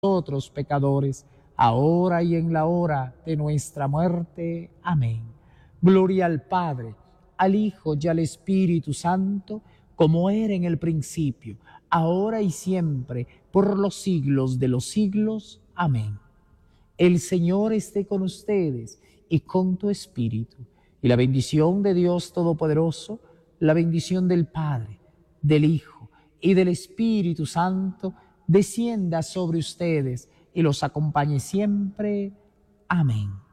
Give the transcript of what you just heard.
nosotros pecadores, ahora y en la hora de nuestra muerte. Amén. Gloria al Padre, al Hijo y al Espíritu Santo, como era en el principio, ahora y siempre, por los siglos de los siglos. Amén. El Señor esté con ustedes y con tu espíritu. Y la bendición de Dios Todopoderoso, la bendición del Padre, del Hijo y del Espíritu Santo, descienda sobre ustedes y los acompañe siempre. Amén.